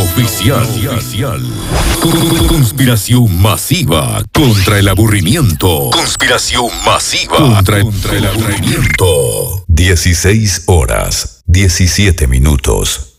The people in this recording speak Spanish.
oficial. Conspiración masiva contra el aburrimiento. Conspiración masiva contra el aburrimiento. 16 horas, 17 minutos.